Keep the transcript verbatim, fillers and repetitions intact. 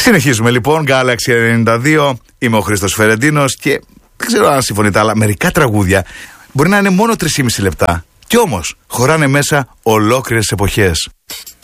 Συνεχίζουμε λοιπόν, Galaxy ενενήντα δύο. Είμαι ο Χρήστος Φερεντίνος και δεν ξέρω αν συμφωνείτε, αλλά μερικά τραγούδια μπορεί να είναι μόνο τρία και μισό λεπτά. Κι όμως χωράνε μέσα ολόκληρες εποχές.